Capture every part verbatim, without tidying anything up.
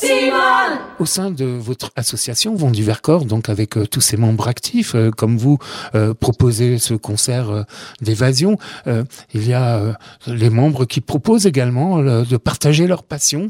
Simone. Au sein de votre association Vent du Vercors, donc avec euh, tous ses membres actifs, euh, comme vous euh, proposez ce concert euh, d'évasion, euh, il y a euh, les membres qui proposent également euh, de partager leur passion.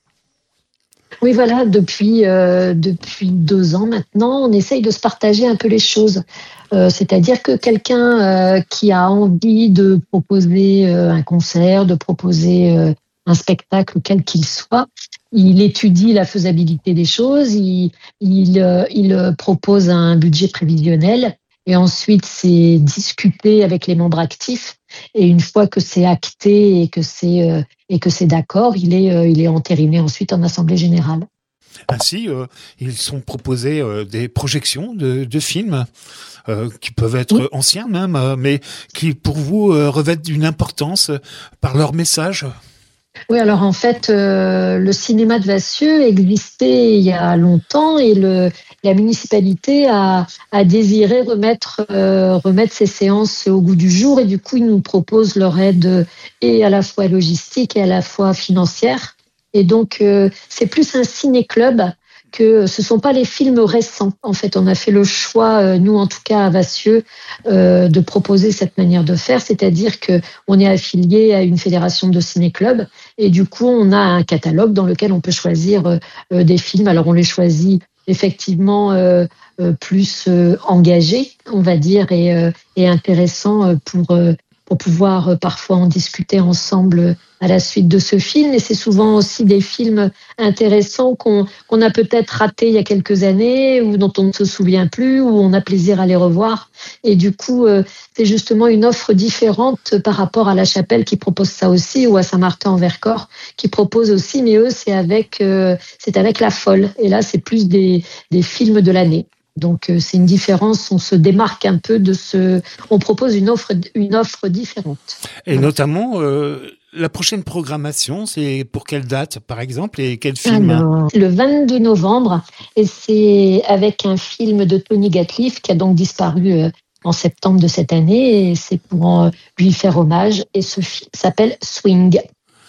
Oui, voilà, depuis, euh, depuis deux ans maintenant, on essaye de se partager un peu les choses. Euh, c'est-à-dire que quelqu'un euh, qui a envie de proposer euh, un concert, de proposer euh, un spectacle, quel qu'il soit, il étudie la faisabilité des choses, il, il, euh, il propose un budget prévisionnel et ensuite c'est discuté avec les membres actifs. Et une fois que c'est acté et que c'est euh, et que c'est d'accord, il est euh, il est entériné ensuite en assemblée générale. Ainsi, euh, ils sont proposés euh, des projections de, de films euh, qui peuvent être oui. anciens même, euh, mais qui pour vous euh, revêtent d'une importance euh, par leur message. Oui, alors en fait, euh, le cinéma de Vassieux existait il y a longtemps et le, la municipalité a, a désiré remettre, euh, remettre ces séances au goût du jour et du coup, ils nous proposent leur aide et à la fois logistique et à la fois financière. Et donc, euh, c'est plus un ciné-club que ce sont pas les films récents. En fait, on a fait le choix, euh, nous en tout cas à Vassieux, euh, de proposer cette manière de faire, c'est-à-dire que on est affilié à une fédération de ciné-clubs et du coup, on a un catalogue dans lequel on peut choisir euh, des films. Alors, on les choisit effectivement euh, euh, plus euh, engagés, on va dire, et, euh, et intéressants pour euh, pour pouvoir euh, parfois en discuter ensemble à la suite de ce film. Et c'est souvent aussi des films intéressants qu'on, qu'on a peut-être ratés il y a quelques années ou dont on ne se souvient plus, ou on a plaisir à les revoir. Et du coup, euh, c'est justement une offre différente par rapport à La Chapelle qui propose ça aussi, ou à Saint-Martin-en-Vercors qui propose aussi, mais eux, c'est avec, euh, c'est avec La Folle. Et là, c'est plus des, des films de l'année. Donc c'est une différence, on se démarque un peu de ce, on propose une offre, une offre différente. Et voilà. Notamment euh, la prochaine programmation, c'est pour quelle date par exemple et quel film? Alors, le vingt-deux novembre et c'est avec un film de Tony Gatliff qui a donc disparu euh, en septembre de cette année et c'est pour euh, lui faire hommage et ce film s'appelle Swing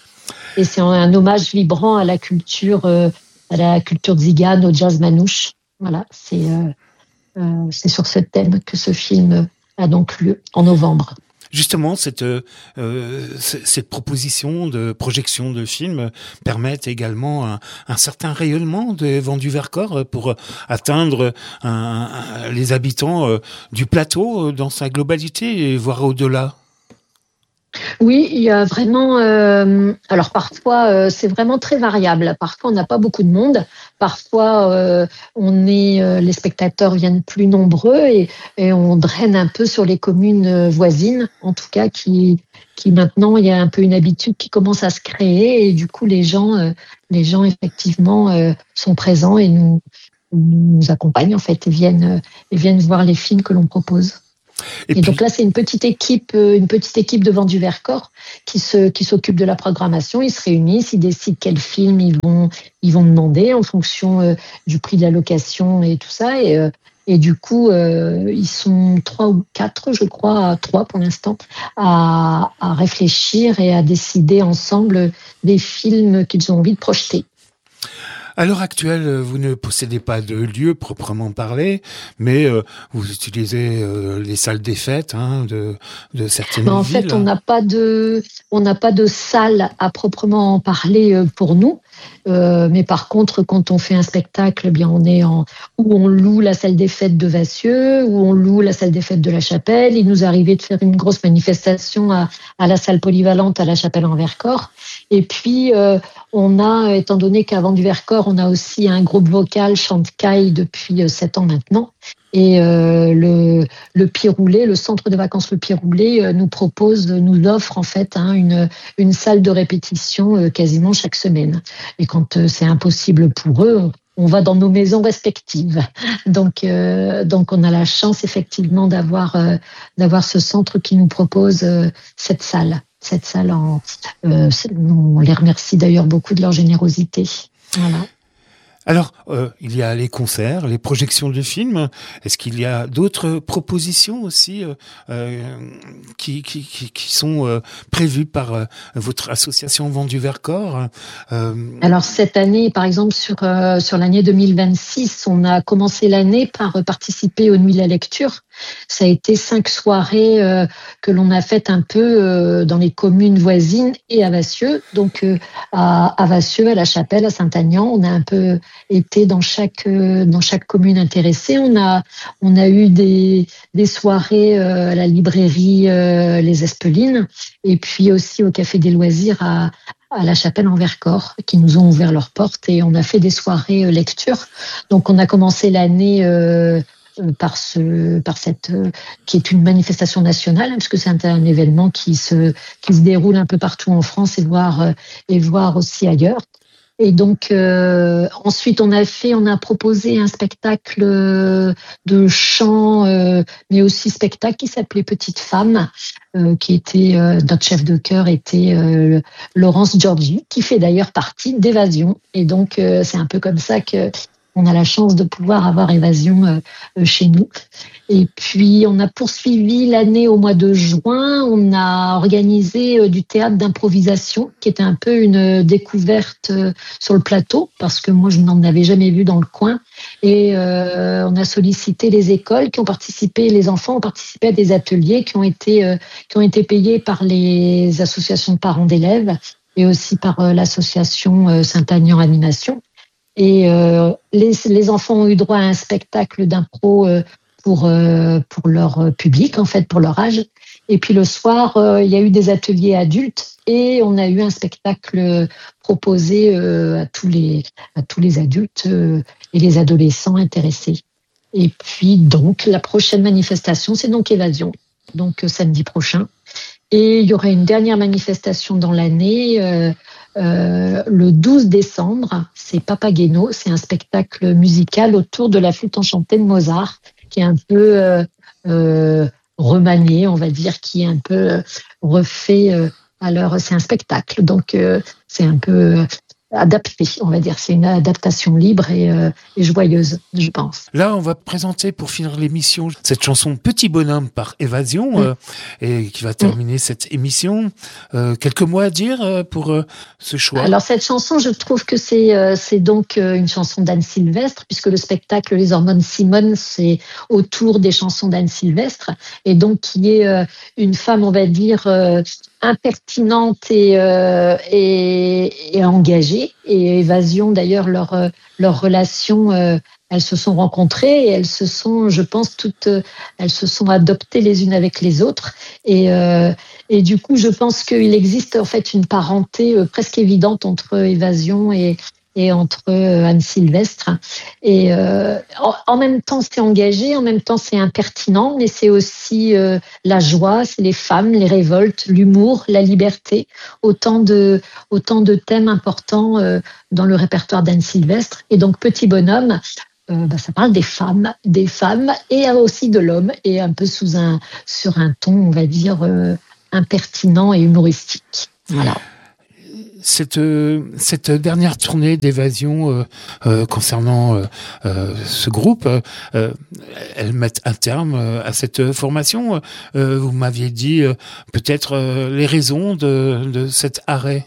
et c'est un hommage vibrant à la culture, euh, à la culture tzigane, au jazz manouche. Voilà, c'est, euh, euh, c'est sur ce thème que ce film a donc lieu en novembre. Justement, cette, euh, cette proposition de projection de films permet également un, un certain rayonnement des Vents du Vercors pour atteindre un, un, les habitants du plateau dans sa globalité et voire au-delà. Oui, il y a vraiment. Euh, alors parfois, euh, c'est vraiment très variable. Parfois, on n'a pas beaucoup de monde. Parfois, euh, on est, euh, les spectateurs viennent plus nombreux et, et on draine un peu sur les communes voisines. En tout cas, qui, qui maintenant, il y a un peu une habitude qui commence à se créer et du coup, les gens, euh, les gens effectivement euh, sont présents et nous, nous accompagnent en fait et viennent, et viennent voir les films que l'on propose. Et, et puis... donc là, c'est une petite équipe, une petite équipe de Vent du Vercors qui se, qui s'occupe de la programmation. Ils se réunissent, ils décident quel film ils vont, ils vont demander en fonction euh, du prix de la location et tout ça. Et, euh, et du coup, euh, ils sont trois ou quatre, je crois, trois pour l'instant, à, à réfléchir et à décider ensemble des films qu'ils ont envie de projeter. À l'heure actuelle, vous ne possédez pas de lieu proprement parlé, mais euh, vous utilisez euh, les salles des fêtes hein, de, de certaines en villes. En fait, on n'a pas de, on n'a pas de salle à proprement parler pour nous. Euh, mais par contre, quand on fait un spectacle, eh bien on est en où on loue la salle des fêtes de Vassieux, où on loue la salle des fêtes de La Chapelle. Il nous arrivait de faire une grosse manifestation à, à la salle polyvalente à La Chapelle-en-Vercors. Et puis euh, on a, étant donné qu'à Vent du Vercors, on a aussi un groupe vocal chante-caille depuis sept ans maintenant. Et euh, le, le Pied Roulé, le centre de vacances Le Pied Roulé, euh, nous propose, nous offre en fait hein, une, une salle de répétition euh, quasiment chaque semaine. Et quand euh, c'est impossible pour eux, on va dans nos maisons respectives. Donc, euh, donc on a la chance effectivement d'avoir, euh, d'avoir ce centre qui nous propose euh, cette salle. Cette salle, en, euh, on les remercie d'ailleurs beaucoup de leur générosité. Voilà. Alors, euh, il y a les concerts, les projections de films. Est-ce qu'il y a d'autres propositions aussi euh, euh, qui, qui, qui, qui sont euh, prévues par euh, votre association Vent du Vercors euh... Alors cette année, par exemple, sur euh, sur l'année deux mille vingt-six, on a commencé l'année par participer aux Nuits de la Lecture. Ça a été cinq soirées euh, que l'on a faites un peu euh, dans les communes voisines et à Vassieux. Donc euh, à, à Vassieux, à La Chapelle, à Saint-Aignan, on a un peu été dans chaque euh, dans chaque commune intéressée. On a on a eu des des soirées euh, à la librairie euh, Les Espelines et puis aussi au Café des Loisirs à à La Chapelle en Vercors, qui nous ont ouvert leurs portes et on a fait des soirées euh, lecture. Donc on a commencé l'année euh, par ce, par cette, euh, qui est une manifestation nationale, hein, puisque c'est un, un événement qui se, qui se déroule un peu partout en France et voire, euh, et voire aussi ailleurs. Et donc euh, ensuite on a fait, on a proposé un spectacle de chant, euh, mais aussi spectacle qui s'appelait Petite Femme, euh, qui était euh, notre chef de chœur était euh, Laurence Giorgi, qui fait d'ailleurs partie d'Évasion. Et donc euh, c'est un peu comme ça que on a la chance de pouvoir avoir Évasion euh, chez nous. Et puis, on a poursuivi l'année au mois de juin. On a organisé euh, du théâtre d'improvisation, qui était un peu une découverte euh, sur le plateau, parce que moi, je n'en avais jamais vu dans le coin. Et euh, on a sollicité les écoles qui ont participé, les enfants ont participé à des ateliers qui ont été, euh, qui ont été payés par les associations de parents d'élèves et aussi par euh, l'association euh, Saint-Aignan Animation. Et euh, les, les enfants ont eu droit à un spectacle d'impro euh, pour euh, pour leur public, en fait, pour leur âge. Et puis le soir, euh, il y a eu des ateliers adultes et on a eu un spectacle proposé euh, à tous les à tous les adultes euh, et les adolescents intéressés. Et puis donc la prochaine manifestation, c'est donc Évasion, donc euh, samedi prochain. Et il y aura une dernière manifestation dans l'année. Euh, Euh, le douze décembre, c'est Papageno, c'est un spectacle musical autour de la flûte enchantée de Mozart, qui est un peu euh, euh, remanié, on va dire, qui est un peu euh, refait. Euh, alors, c'est un spectacle, donc euh, c'est un peu adapté, on va dire. C'est une adaptation libre et, euh, et joyeuse, je pense. Là, on va présenter, pour finir l'émission, cette chanson Petit Bonhomme par Évasion, mmh. euh, et qui va terminer mmh. cette émission. Euh, quelques mots à dire euh, pour euh, ce choix? Alors, cette chanson, je trouve que c'est, euh, c'est donc euh, une chanson d'Anne Sylvestre, puisque le spectacle Les Hormones Simone, c'est autour des chansons d'Anne Sylvestre, et donc qui est euh, une femme, on va dire, euh, impertinente et, euh, et, et engagée. Et Évasion, d'ailleurs, leur, leur relation, euh, elles se sont rencontrées et elles se sont, je pense, toutes, elles se sont adoptées les unes avec les autres. Et, euh, et du coup, je pense qu'il existe en fait une parenté euh, presque évidente entre Évasion et et entre euh, Anne Sylvestre. Et euh, en, en même temps, c'est engagé, en même temps, c'est impertinent, mais c'est aussi euh, la joie, c'est les femmes, les révoltes, l'humour, la liberté, autant de, autant de thèmes importants euh, dans le répertoire d'Anne Sylvestre. Et donc, Petit Bonhomme, euh, bah, ça parle des femmes, des femmes et aussi de l'homme, et un peu sous un, sur un ton, on va dire, euh, impertinent et humoristique. Voilà. Cette, cette dernière tournée d'Évasion euh, euh, concernant euh, euh, ce groupe, euh, elle met un terme à cette formation. Euh, vous m'aviez dit euh, peut-être euh, les raisons de, de cet arrêt.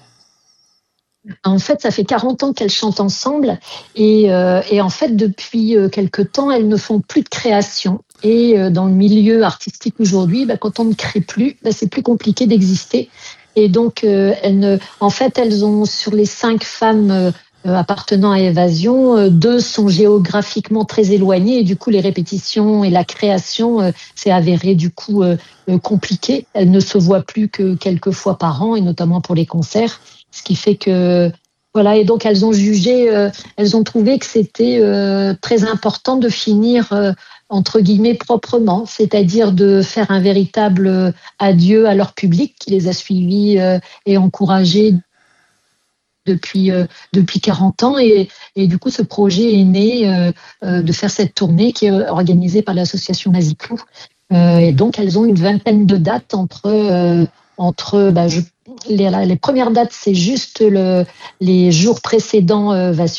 En fait, ça fait quarante ans qu'elles chantent ensemble et, euh, et en fait, depuis quelque temps, elles ne font plus de création. Et euh, dans le milieu artistique aujourd'hui, bah, quand on ne crée plus, bah, c'est plus compliqué d'exister. Et donc, euh, elles ne, en fait, elles ont, sur les cinq femmes euh, appartenant à Évasion, euh, deux sont géographiquement très éloignées et du coup, les répétitions et la création euh, s'est avéré du coup euh, euh, compliqué. Elles ne se voient plus que quelques fois par an et notamment pour les concerts, ce qui fait que voilà. Et donc, elles ont jugé, euh, elles ont trouvé que c'était euh, très important de finir euh, entre guillemets proprement, c'est-à-dire de faire un véritable adieu à leur public qui les a suivis euh, et encouragés depuis euh, depuis quarante ans et, et du coup ce projet est né euh, euh, de faire cette tournée qui est organisée par l'association Maziclou euh, et donc elles ont une vingtaine de dates entre euh, entre bah, je, les, les premières dates c'est juste le, les jours précédents euh, Vassieux.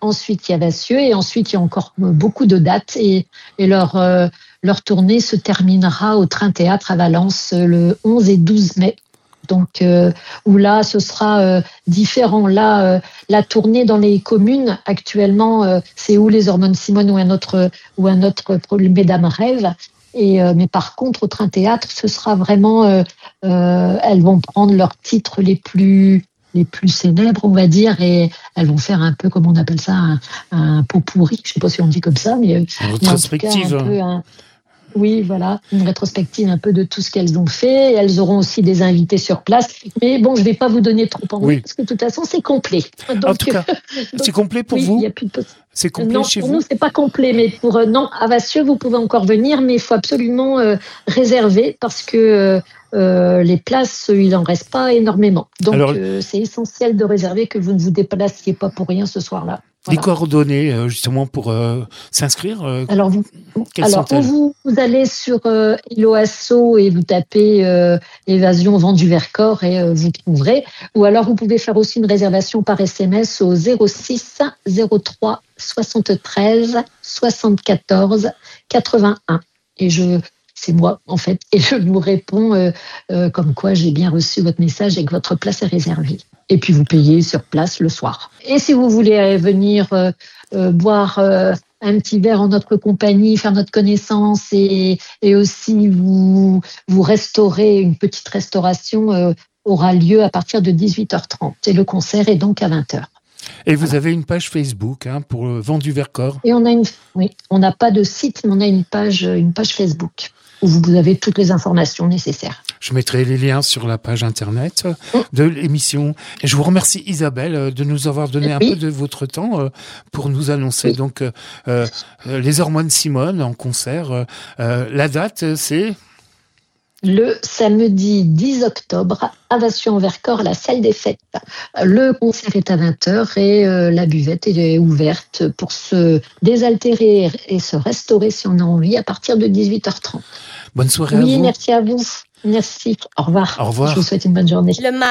ensuite il y a Vassieux et ensuite il y a encore beaucoup de dates et, et leur, euh, leur tournée se terminera au Train Théâtre à Valence le onze et douze mai. Donc, euh, où là, ce sera euh, différent. Là, euh, la tournée dans les communes, actuellement, euh, c'est ou les Hormones Simone ou un autre, ou un autre Mesdames Rêves. Et, euh, mais par contre, au Train Théâtre, ce sera vraiment, euh, euh, elles vont prendre leurs titres les plus, les plus célèbres, on va dire, et elles vont faire un peu, comme on appelle ça, un, un pot pourri. Je sais pas si on dit comme ça, mais, une rétrospective. Mais en tout cas, un peu un, oui, voilà, une rétrospective un peu de tout ce qu'elles ont fait. Elles auront aussi des invités sur place. Mais bon, je ne vais pas vous donner trop en oui. parce que de toute façon, c'est complet. Donc, en tout cas, donc, c'est complet pour oui, vous y a plus de poss- C'est complet non, chez pour vous nous, c'est pas complet. Mais pour euh, non, à Vassieux, vous pouvez encore venir, mais il faut absolument euh, réserver parce que euh, les places, il en reste pas énormément. Donc, Alors, euh, c'est essentiel de réserver, que vous ne vous déplaciez pas pour rien ce soir-là. Voilà. Les coordonnées, justement, pour euh, s'inscrire euh, Alors, vous, alors vous, vous allez sur euh, Hello Asso et vous tapez euh, Évasion Vent du Vercors et euh, vous trouverez. Ou alors, vous pouvez faire aussi une réservation par S M S au zéro six zéro trois soixante-treize soixante-quatorze quatre-vingt-un. Et je... c'est moi, en fait. Et je vous réponds euh, euh, comme quoi j'ai bien reçu votre message et que votre place est réservée. Et puis, vous payez sur place le soir. Et si vous voulez venir euh, euh, boire euh, un petit verre en notre compagnie, faire notre connaissance et, et aussi vous, vous restaurer, une petite restauration euh, aura lieu à partir de dix-huit heures trente. Et le concert est donc à vingt heures. Et vous avez une page Facebook hein, pour le Vent du Vercors. Et on a une, oui, on n'a pas de site, mais on a une page, une page Facebook où vous avez toutes les informations nécessaires. Je mettrai les liens sur la page internet de l'émission. Et je vous remercie Isabelle de nous avoir donné oui. un peu de votre temps pour nous annoncer oui. donc euh, les Hormones Simone en concert. Euh, la date, c'est le samedi dix octobre à Vassieux-en-Vercors, la salle des fêtes. Le concert est à vingt heures et euh, la buvette est ouverte pour se désaltérer et se restaurer si on a envie à partir de dix-huit heures trente. Bonne soirée oui, à vous. Oui, merci à vous. Merci. Au revoir. Au revoir. Je vous souhaite une bonne journée. Le